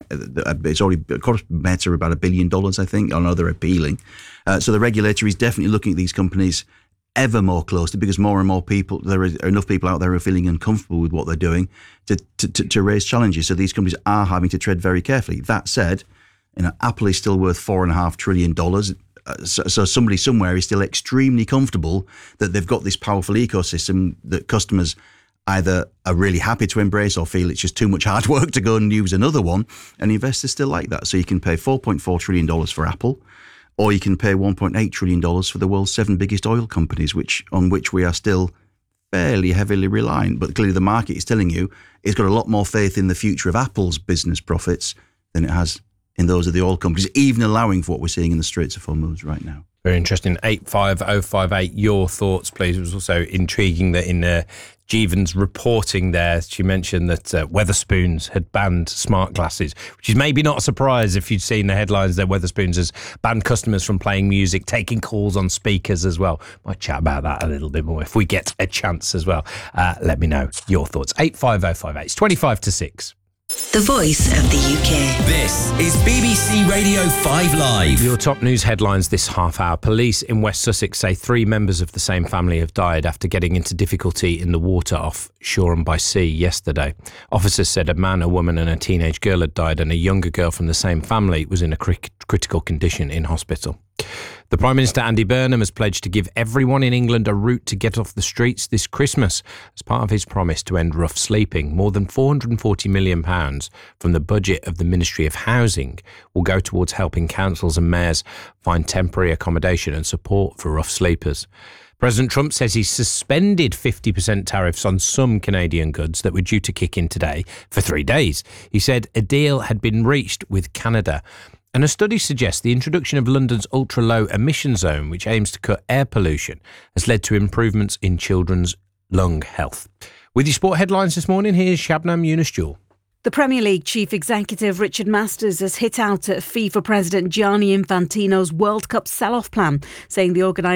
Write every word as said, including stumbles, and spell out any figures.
it's already cost Meta about a billion dollars, I think. I know they're appealing. Uh, so the regulator is definitely looking at these companies ever more closely, because more and more people, there are enough people out there who are feeling uncomfortable with what they're doing to, to, to, to raise challenges. So these companies are having to tread very carefully. That said, you know, Apple is still worth four and a half trillion dollars. Uh, so, so somebody somewhere is still extremely comfortable that they've got this powerful ecosystem that customers either are really happy to embrace or feel it's just too much hard work to go and use another one. And investors still like that. So you can pay four point four trillion dollars for Apple, or you can pay one point eight trillion dollars for the world's seven biggest oil companies, which on which we are still fairly heavily reliant. But clearly the market is telling you it's got a lot more faith in the future of Apple's business profits than it has in those of the oil companies, even allowing for what we're seeing in the Straits of Hormuz right now. Very interesting. eight five oh five eight, your thoughts, please. It was also intriguing that in uh, Jeevan's reporting there, she mentioned that uh, Wetherspoons had banned smart glasses, which is maybe not a surprise if you'd seen the headlines there. Wetherspoons has banned customers from playing music, taking calls on speakers as well. Might chat about that a little bit more if we get a chance as well. Uh, let me know your thoughts. eight five oh five eight. It's twenty-five to six. The voice of the U K. This is B B C Radio five Live. Your top news headlines this half hour. Police in West Sussex say three members of the same family have died after getting into difficulty in the water off Shoreham by Sea yesterday. Officers said a man, a woman and a teenage girl had died, and a younger girl from the same family was in a cri- critical condition in hospital. The Prime Minister Andy Burnham has pledged to give everyone in England a route to get off the streets this Christmas as part of his promise to end rough sleeping. More than four hundred forty million pounds from the budget of the Ministry of Housing will go towards helping councils and mayors find temporary accommodation and support for rough sleepers. President Trump says he's suspended fifty percent tariffs on some Canadian goods that were due to kick in today for three days. He said a deal had been reached with Canada. And a study suggests the introduction of London's ultra-low emission zone, which aims to cut air pollution, has led to improvements in children's lung health. With your sport headlines this morning, here's Shabnam Yunus-Jewel. The Premier League chief executive Richard Masters has hit out at FIFA President Gianni Infantino's World Cup sell-off plan, saying the organisation